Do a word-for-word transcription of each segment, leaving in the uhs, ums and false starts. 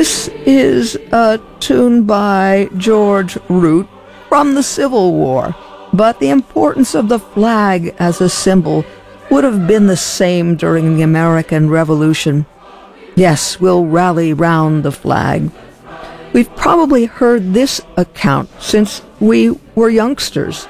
This is a tune by George Root from the Civil War, but the importance of the flag as a symbol would have been the same during the American Revolution. Yes, we'll rally round the flag. We've probably heard this account since we were youngsters.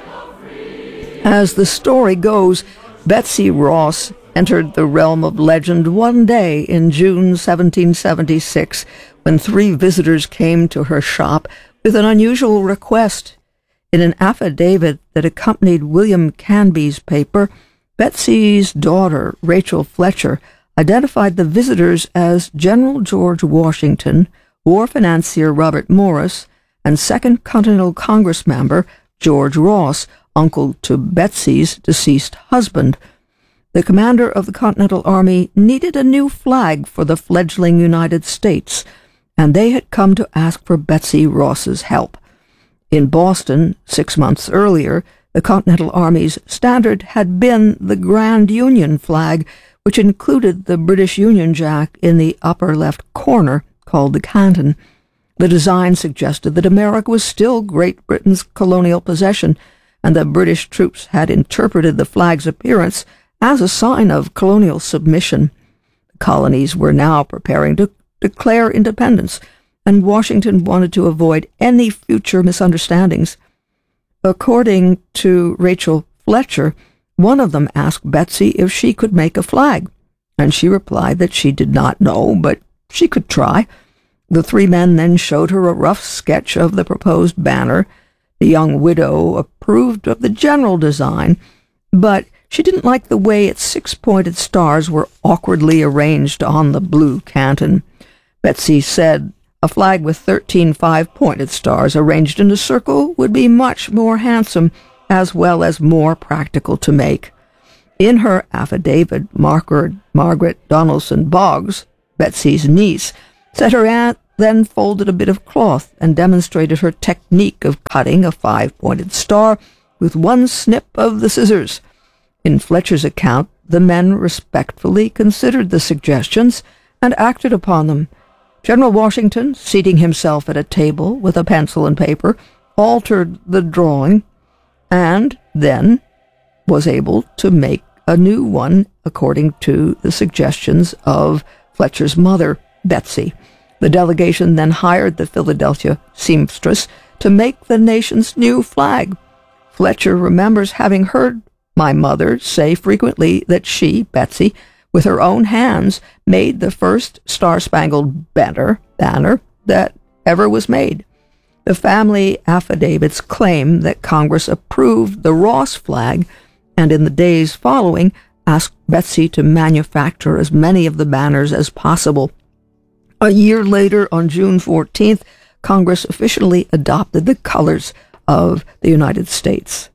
As the story goes, Betsy Ross entered the realm of legend one day in June seventeen seventy-six when three visitors came to her shop with an unusual request. In an affidavit that accompanied William Canby's paper, Betsy's daughter, Rachel Fletcher, identified the visitors as General George Washington, war financier Robert Morris, and Second Continental Congress member George Ross, uncle to Betsy's deceased husband. The commander of the Continental Army needed a new flag for the fledgling United States, and they had come to ask for Betsy Ross's help. In Boston, six months earlier, the Continental Army's standard had been the Grand Union flag, which included the British Union Jack in the upper left corner, called the canton. The design suggested that America was still Great Britain's colonial possession, and the British troops had interpreted the flag's appearance as a sign of colonial submission. The colonies were now preparing to declare independence, and Washington wanted to avoid any future misunderstandings. According to Rachel Fletcher, one of them asked Betsy if she could make a flag, and she replied that she did not know, but she could try. The three men then showed her a rough sketch of the proposed banner. The young widow approved of the general design, but she didn't like the way its six-pointed stars were awkwardly arranged on the blue canton. Betsy said a flag with thirteen five-pointed stars arranged in a circle would be much more handsome, as well as more practical to make. In her affidavit, Margaret, Margaret Donaldson Boggs, Betsy's niece, said her aunt then folded a bit of cloth and demonstrated her technique of cutting a five-pointed star with one snip of the scissors. In Fletcher's account, the men respectfully considered the suggestions and acted upon them. General Washington, seating himself at a table with a pencil and paper, altered the drawing and then was able to make a new one according to the suggestions of Fletcher's mother, Betsy. The delegation then hired the Philadelphia seamstress to make the nation's new flag. Fletcher remembers having heard my mother say frequently that she, Betsy, with her own hands, made the first star-spangled banner, banner that ever was made. The family affidavits claim that Congress approved the Ross flag, and in the days following asked Betsy to manufacture as many of the banners as possible. A year later, on June fourteenth, Congress officially adopted the colors of the United States.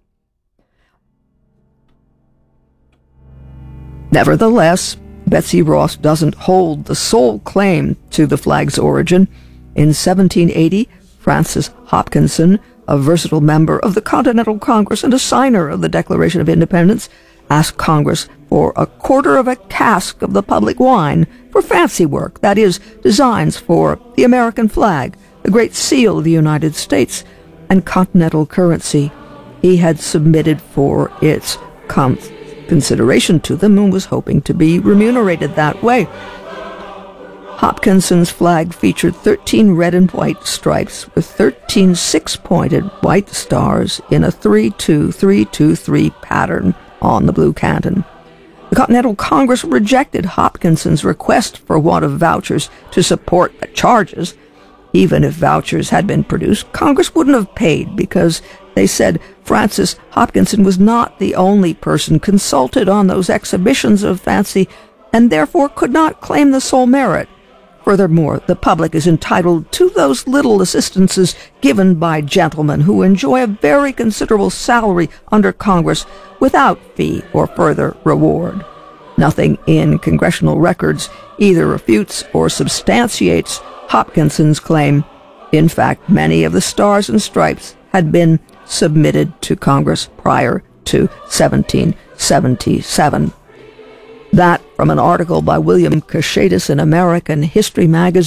Nevertheless, Betsy Ross doesn't hold the sole claim to the flag's origin. In seventeen eighty, Francis Hopkinson, a versatile member of the Continental Congress and a signer of the Declaration of Independence, asked Congress for a quarter of a cask of the public wine for fancy work, that is, designs for the American flag, the Great Seal of the United States, and continental currency. He had submitted for its com- consideration to them and was hoping to be remunerated that way. Hopkinson's flag featured thirteen red and white stripes with thirteen six-pointed white stars in a three two three two three pattern on the blue canton. The Continental Congress rejected Hopkinson's request for want of vouchers to support the charges. Even if vouchers had been produced, Congress wouldn't have paid because they said Francis Hopkinson was not the only person consulted on those exhibitions of fancy and therefore could not claim the sole merit. Furthermore, the public is entitled to those little assistances given by gentlemen who enjoy a very considerable salary under Congress without fee or further reward. Nothing in congressional records either refutes or substantiates Hopkinson's claim. In fact, many of the stars and stripes had been submitted to Congress prior to seventeen seventy-seven. That from an article by William Cushatus in American History magazine,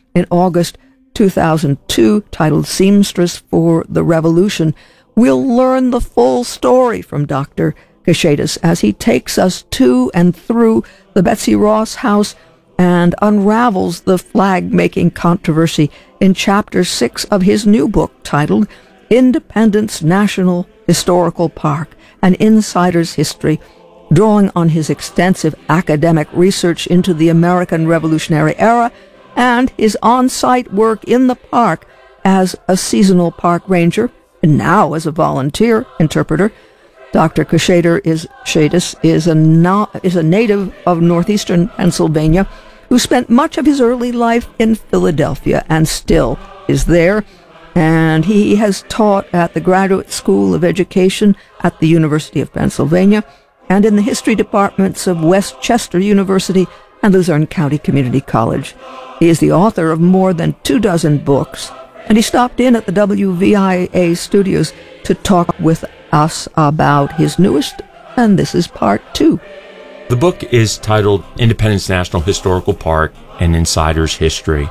in August two thousand two, titled Seamstress for the Revolution. We'll learn the full story from Doctor Kashaitis as he takes us to and through the Betsy Ross house and unravels the flag-making controversy in Chapter six of his new book titled Independence National Historical Park, An Insider's History, drawing on his extensive academic research into the American Revolutionary Era and his on-site work in the park as a seasonal park ranger and now as a volunteer interpreter. Doctor Kashaitis is, Kashaitis is, a no, is a native of northeastern Pennsylvania who spent much of his early life in Philadelphia and still is there. And he has taught at the Graduate School of Education at the University of Pennsylvania and in the history departments of Westchester University and Luzerne County Community College. He is the author of more than two dozen books, and he stopped in at the W V I A studios to talk with us about his newest, and this is part two. The book is titled Independence National Historical Park, An Insider's History.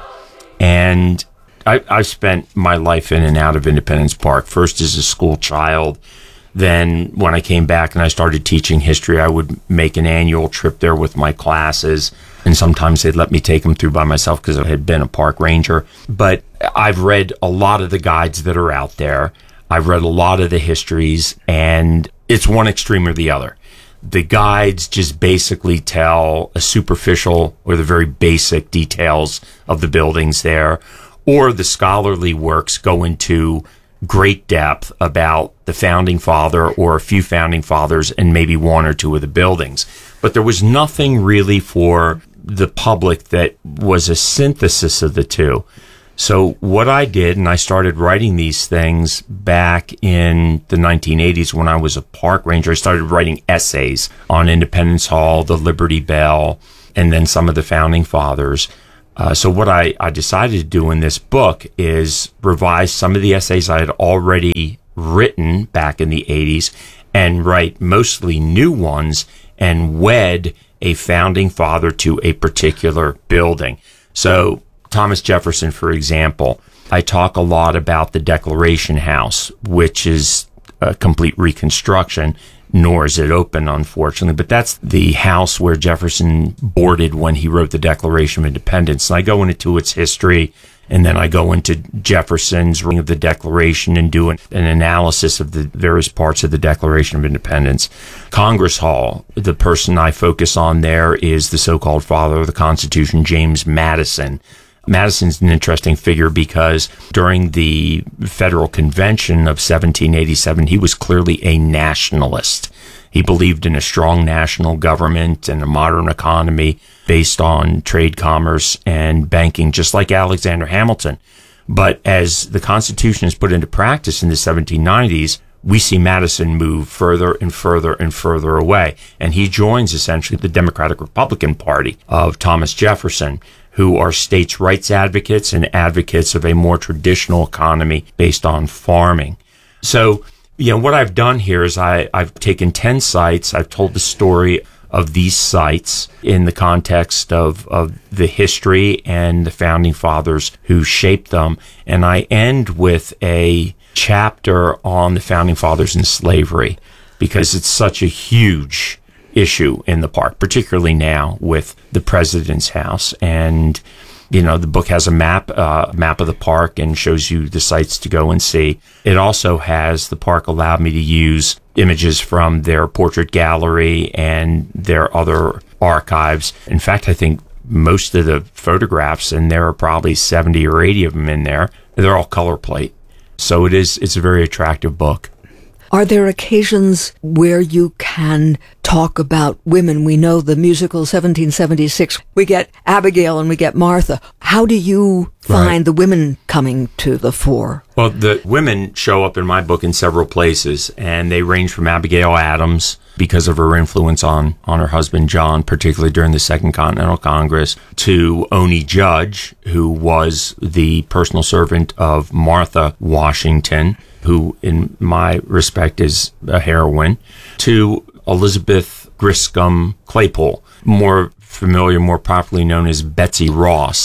And I, I spent my life in and out of Independence Park, first as a school child. Then when I came back and I started teaching history, I would make an annual trip there with my classes. And sometimes they'd let me take them through by myself because I had been a park ranger. But I've read a lot of the guides that are out there. I've read a lot of the histories, and it's one extreme or the other. The guides just basically tell a superficial or the very basic details of the buildings there, or the scholarly works go into great depth about the founding father or a few founding fathers and maybe one or two of the buildings. But there was nothing really for the public that was a synthesis of the two. So what I did, and I started writing these things back in the nineteen eighties when I was a park ranger. I started writing essays on Independence Hall, the Liberty Bell, and then some of the founding fathers. Uh, so what I, I decided to do in this book is revise some of the essays I had already written back in the eighties and write mostly new ones and wed a founding father to a particular building. So Thomas Jefferson, for example, I talk a lot about the Declaration House, which is a complete reconstruction, nor is it open, unfortunately. But that's the house where Jefferson boarded when he wrote the Declaration of Independence. And I go into its history, and then I go into Jefferson's reading of the Declaration and do an, an analysis of the various parts of the Declaration of Independence. Congress Hall, the person I focus on there is the so-called father of the Constitution, James Madison. Madison's an interesting figure because during the Federal Convention of seventeen eighty-seven, he was clearly a nationalist. He believed in a strong national government and a modern economy based on trade, commerce, and banking, just like Alexander Hamilton. But as the Constitution is put into practice in the seventeen nineties, we see Madison move further and further and further away. And he joins essentially the Democratic Republican Party of Thomas Jefferson, who are states' rights advocates and advocates of a more traditional economy based on farming. So, you know, what I've done here is I, I've taken ten sites, I've told the story of these sites in the context of, of the history and the founding fathers who shaped them, and I end with a chapter on the founding fathers and slavery, because it's such a huge issue in the park, particularly now with the president's house. And, you know, the book has a map, uh, map of the park and shows you the sites to go and see. It also has, the park allowed me to use images from their portrait gallery and their other archives. In fact, I think most of the photographs, and there are probably seventy or eighty of them in there, they're all color plate. So it is, it's a very attractive book. Are there occasions where you can talk about women? We know the musical seventeen seventy-six. We get Abigail and we get Martha. How do you find right. the women coming to the fore? Well, the women show up in my book in several places, and they range from Abigail Adams, because of her influence on, on her husband John, particularly during the Second Continental Congress, to Oni Judge, who was the personal servant of Martha Washington, who in my respect is a heroine, to Elizabeth Griscom Claypool, more familiar, more properly known as Betsy Ross.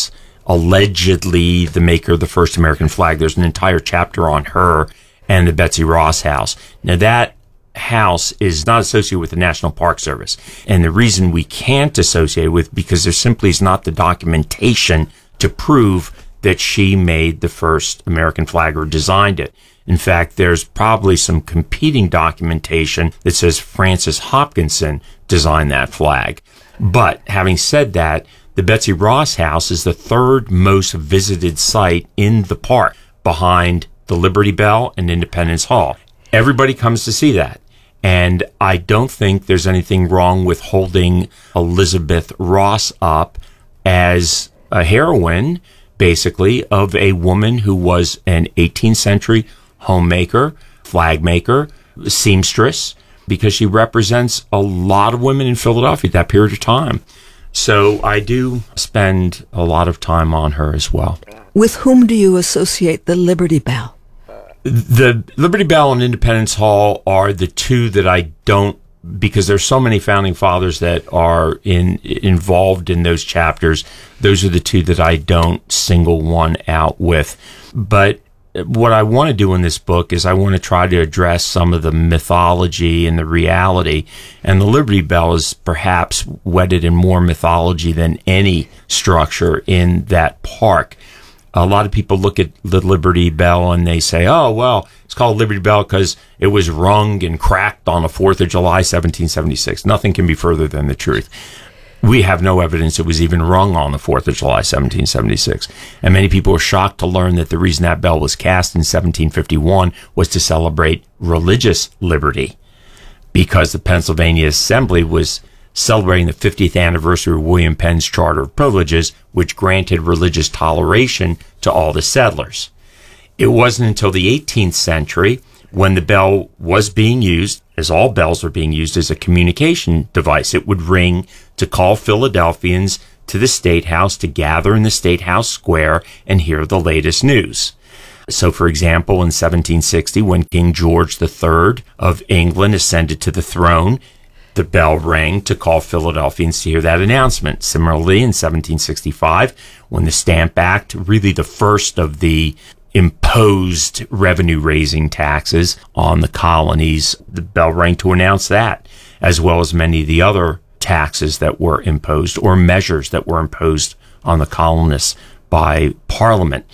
allegedly the maker of the first American flag. There's an entire chapter on her and the Betsy Ross House. Now, that house is not associated with the National Park Service. And the reason we can't associate with, because there simply is not the documentation to prove that she made the first American flag or designed it. In fact, there's probably some competing documentation that says Francis Hopkinson designed that flag. But having said that, the Betsy Ross House is the third most visited site in the park, behind the Liberty Bell and Independence Hall. Everybody comes to see that. And I don't think there's anything wrong with holding Elizabeth Ross up as a heroine, basically, of a woman who was an eighteenth century homemaker, flag maker, seamstress, because she represents a lot of women in Philadelphia at that period of time. So I do spend a lot of time on her as well. With whom do you associate the Liberty Bell? The Liberty Bell and Independence Hall are the two that I don't, because there's so many founding fathers that are in involved in those chapters. Those are the two that I don't single one out with. But what I want to do in this book is I want to try to address some of the mythology and the reality. And the Liberty Bell is perhaps wedded in more mythology than any structure in that park. A lot of people look at the Liberty Bell and they say, oh, well, it's called Liberty Bell because it was rung and cracked on the fourth of July, seventeen seventy-six. Nothing can be further than the truth. We have no evidence it was even rung on the fourth of July, seventeen seventy-six. And many people were shocked to learn that the reason that bell was cast in seventeen fifty-one was to celebrate religious liberty, because the Pennsylvania Assembly was celebrating the fiftieth anniversary of William Penn's Charter of Privileges, which granted religious toleration to all the settlers. It wasn't until the eighteenth century, when the bell was being used, as all bells are being used, as a communication device. It would ring to call Philadelphians to the State House to gather in the State House Square and hear the latest news. So, for example, in seventeen sixty, when King George the Third of England ascended to the throne, the bell rang to call Philadelphians to hear that announcement. Similarly, in seventeen sixty-five, when the Stamp Act, really the first of the imposed revenue-raising taxes on the colonies, the bell rang to announce that, as well as many of the other taxes that were imposed or measures that were imposed on the colonists by Parliament.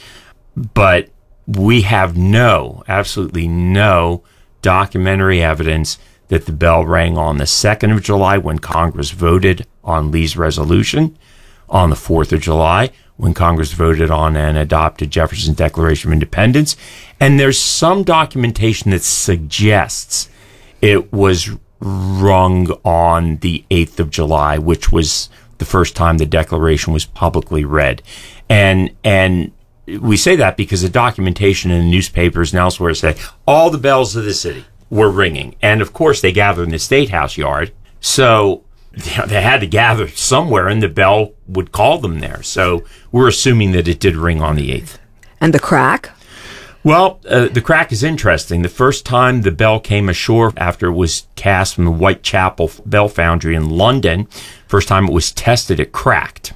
But we have no, absolutely no documentary evidence that the bell rang on the second of July when Congress voted on Lee's resolution, on the fourth of July when Congress voted on and adopted Jefferson's Declaration of Independence. And there's some documentation that suggests it was rung on the eighth of July, which was the first time the Declaration was publicly read. And, and we say that because the documentation in the newspapers and elsewhere say all the bells of the city were ringing. And of course, they gathered in the State House yard. So you know, they had to gather somewhere and the bell would call them there. So we're assuming that it did ring on the eighth. And the crack? Well, uh, the crack is interesting. The first time the bell came ashore after it was cast from the Whitechapel Bell Foundry in London, first time it was tested, it cracked.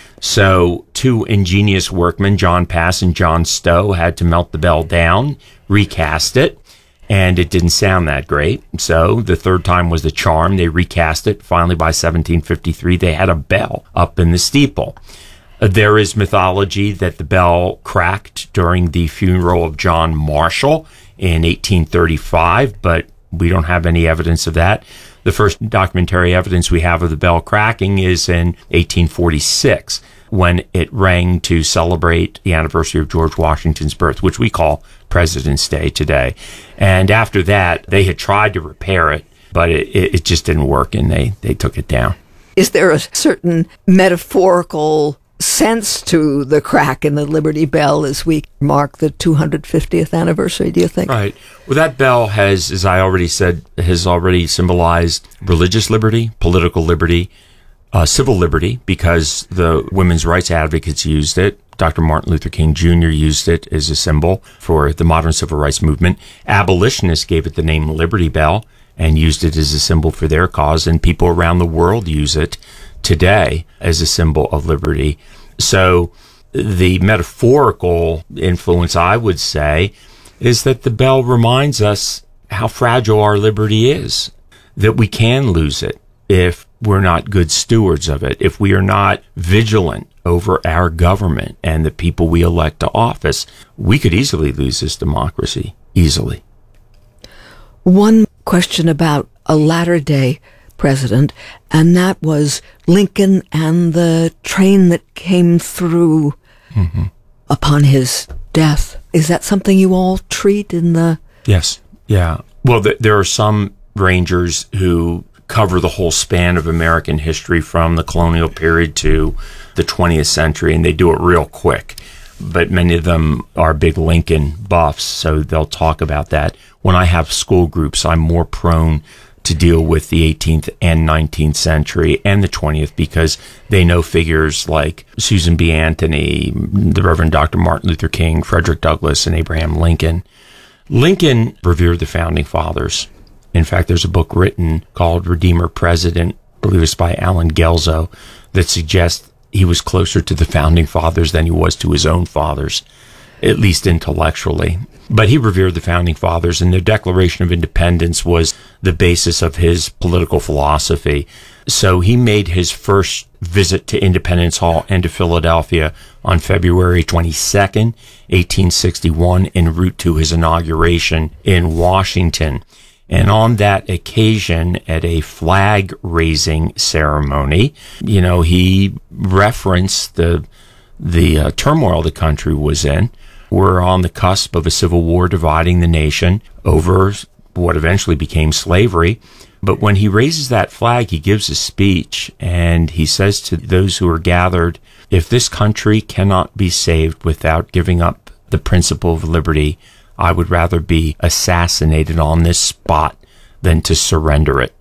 So two ingenious workmen, John Pass and John Stowe, had to melt the bell down, recast it, and it didn't sound that great. So the third time was the charm. They recast it. Finally, by seventeen fifty-three, they had a bell up in the steeple. Uh, there is mythology that the bell cracked during the funeral of John Marshall in eighteen thirty-five, but we don't have any evidence of that. The first documentary evidence we have of the bell cracking is in eighteen forty-six, when it rang to celebrate the anniversary of George Washington's birth, which we call President's Day today. And after that, they had tried to repair it, but it, it just didn't work, and they, they took it down. Is there a certain metaphorical sense to the crack in the Liberty Bell as we mark the two hundred fiftieth anniversary, do you think? Right. Well, that bell has, as I already said, has already symbolized religious liberty, political liberty, uh, civil liberty, because the women's rights advocates used it. Doctor Martin Luther King Junior used it as a symbol for the modern civil rights movement. Abolitionists gave it the name Liberty Bell and used it as a symbol for their cause, and people around the world use it today as a symbol of liberty. So the metaphorical influence, I would say, is that the bell reminds us how fragile our liberty is, that we can lose it if we're not good stewards of it, if we are not vigilant over our government and the people we elect to office. We could easily lose this democracy, easily. One question about a latter-day president, and that was Lincoln and the train that came through mm-hmm. upon his death. Is that something you all treat in the... Yes. Yeah. Well, th- there are some rangers who cover the whole span of American history from the colonial period to the twentieth century, and they do it real quick. But many of them are big Lincoln buffs, so they'll talk about that. When I have school groups, I'm more prone to deal with the eighteenth and nineteenth century and the twentieth because they know figures like Susan B. Anthony, the Reverend Doctor Martin Luther King, Frederick Douglass, and Abraham Lincoln. Lincoln revered the Founding Fathers. In fact, there's a book written called Redeemer President, I believe it's by Alan Gelzo, that suggests he was closer to the Founding Fathers than he was to his own fathers, at least intellectually. But he revered the Founding Fathers, and their Declaration of Independence was the basis of his political philosophy. So he made his first visit to Independence Hall and to Philadelphia on February twenty-second, eighteen sixty-one, en route to his inauguration in Washington. And on that occasion, at a flag-raising ceremony, you know, he referenced the the uh, turmoil the country was in. We're on the cusp of a civil war dividing the nation over what eventually became slavery. But when he raises that flag, he gives a speech, and he says to those who are gathered, if this country cannot be saved without giving up the principle of liberty, I would rather be assassinated on this spot than to surrender it.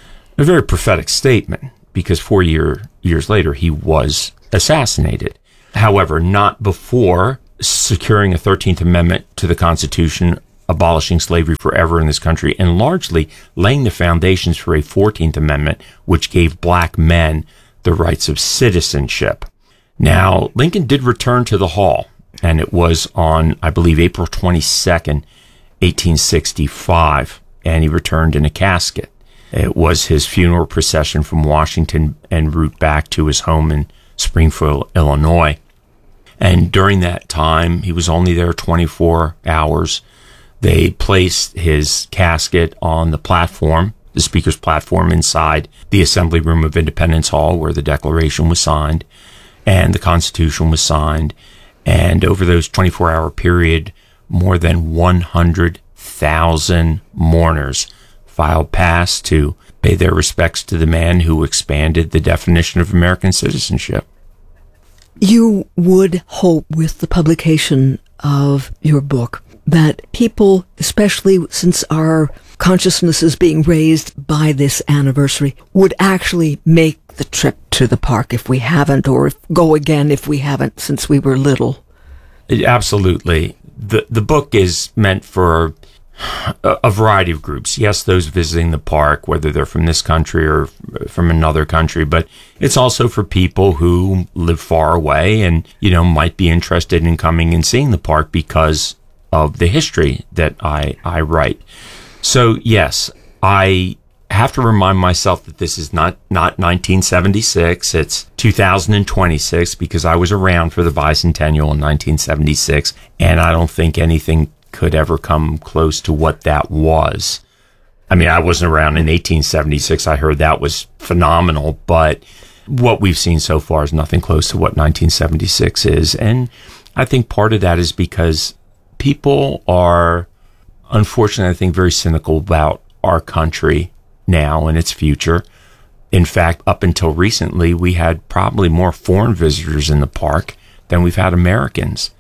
A very prophetic statement, because four year, years later, he was assassinated. However, not before securing a thirteenth Amendment to the Constitution, abolishing slavery forever in this country, and largely laying the foundations for a fourteenth Amendment, which gave black men the rights of citizenship. Now, Lincoln did return to the hall, and it was on, I believe, April twenty-second, eighteen sixty-five, and he returned in a casket. It was his funeral procession from Washington en route back to his home in Springfield, Illinois. And during that time, he was only there twenty-four hours. They placed his casket on the platform, the speaker's platform inside the Assembly Room of Independence Hall, where the Declaration was signed and the Constitution was signed. And over those twenty-four hour period, more than one hundred thousand mourners filed past to pay their respects to the man who expanded the definition of American citizenship. You would hope with the publication of your book that people, especially since our consciousness is being raised by this anniversary, would actually make the trip to the park if we haven't, or if, go again if we haven't since we were little. Absolutely. The the book is meant for a, a variety of groups. Yes, those visiting the park, whether they're from this country or from another country, but it's also for people who live far away and, you know, might be interested in coming and seeing the park because of the history that I, I write. So, yes, I have to remind myself that this is not, not nineteen seventy-six, it's two thousand twenty-six, because I was around for the bicentennial in nineteen seventy-six, and I don't think anything could ever come close to what that was. I mean, I wasn't around in eighteen seventy-six. I heard that was phenomenal, but what we've seen so far is nothing close to what nineteen seventy-six is. And I think part of that is because people are, unfortunately, I think, very cynical about our country now and its future. In fact, up until recently, we had probably more foreign visitors in the park than we've had Americans.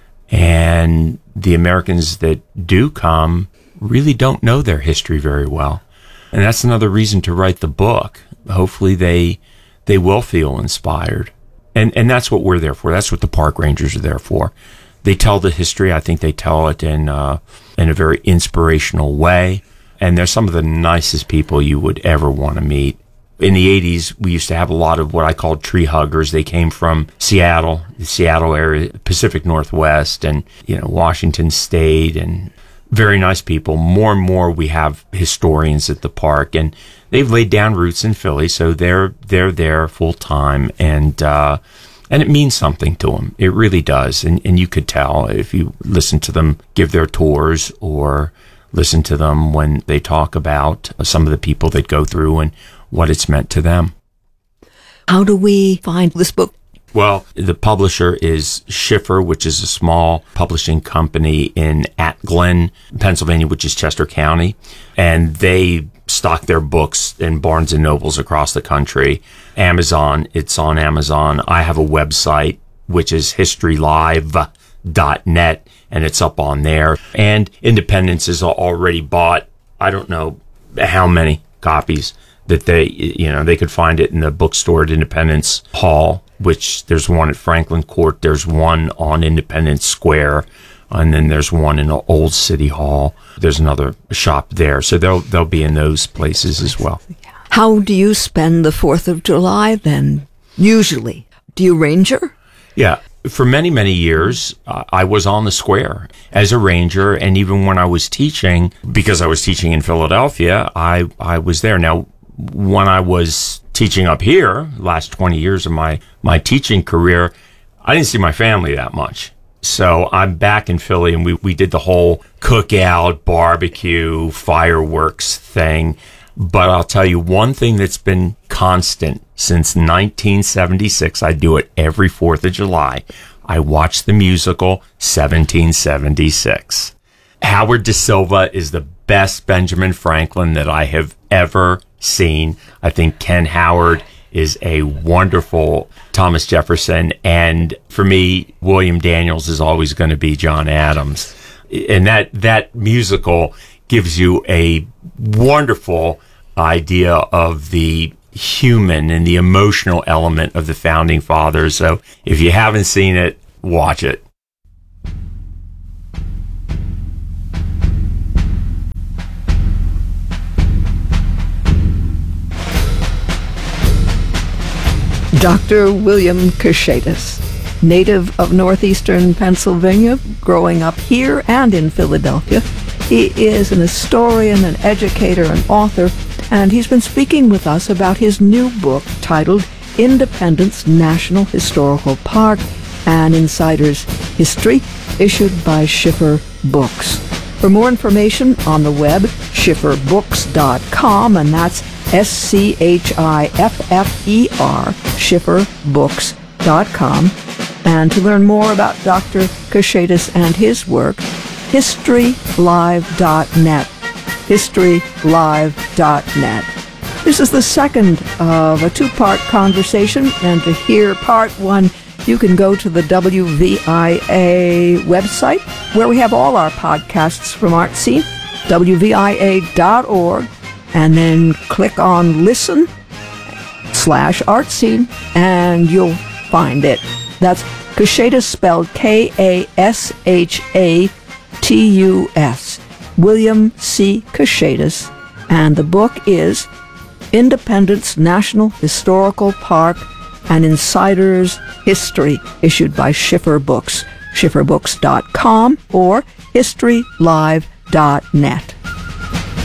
And the Americans that do come really don't know their history very well. And that's another reason to write the book. Hopefully they they will feel inspired. And and that's what we're there for. That's what the park rangers are there for. They tell the history. I think they tell it in uh, in a very inspirational way. And they're some of the nicest people you would ever want to meet. In the eighties, we used to have a lot of what I called tree huggers. They came from Seattle, the Seattle area, Pacific Northwest, and, you know, Washington State, and very nice people. More and more we have historians at the park, and they've laid down roots in Philly, so they're they're there full time, and uh, and it means something to them. It really does, and and you could tell if you listen to them give their tours or listen to them when they talk about some of the people that go through and what it's meant to them. How do we find this book? Well, the publisher is Schiffer, which is a small publishing company in Atglen, Pennsylvania, which is Chester County. And they stock their books in Barnes and Nobles across the country. Amazon, it's on Amazon. I have a website, which is history live dot net, and it's up on there. And Independence is already bought, I don't know how many copies that they, you know, they could find it in the bookstore at Independence Hall, which there's one at Franklin Court, there's one on Independence Square, and then there's one in Old City Hall. There's another shop there. So they'll they'll be in those places as well. How do you spend the fourth of July then, usually? Do you ranger? Yeah. For many, many years, uh, I was on the square as a ranger, and even when I was teaching, because I was teaching in Philadelphia, I, I was there. Now, when I was teaching up here, last twenty years of my, my teaching career, I didn't see my family that much. So I'm back in Philly, and we, we did the whole cookout, barbecue, fireworks thing. But I'll tell you one thing that's been constant since nineteen seventy-six. I do it every fourth of July. I watch the musical seventeen seventy-six. Howard Da Silva is the best Benjamin Franklin that I have ever seen. I think Ken Howard is a wonderful Thomas Jefferson. And for me, William Daniels is always going to be John Adams. And that, that musical gives you a wonderful idea of the human and the emotional element of the Founding Fathers. So if you haven't seen it, watch it. Doctor William Koschatos, native of northeastern Pennsylvania, growing up here and in Philadelphia. He is an historian, an educator, an author, and he's been speaking with us about his new book titled Independence National Historical Park, an Insider's History, issued by Schiffer Books. For more information on the web, schiffer books dot com, and that's S C H I F F E R, schiffer books dot com. And to learn more about Doctor Koschatos and his work, history live dot net. history live dot net. This is the second of a two-part conversation, and to hear part one, you can go to the W V I A website, where we have all our podcasts from Art Scene, W V I A dot org, and then click on Listen slash Art Scene, and you'll find it. That's Koschatos, spelled K A S H A T U S. William C. Koschatos, and the book is Independence National Historical Park, an Insider's History, issued by Schiffer Books, schiffer books dot com or history live dot net.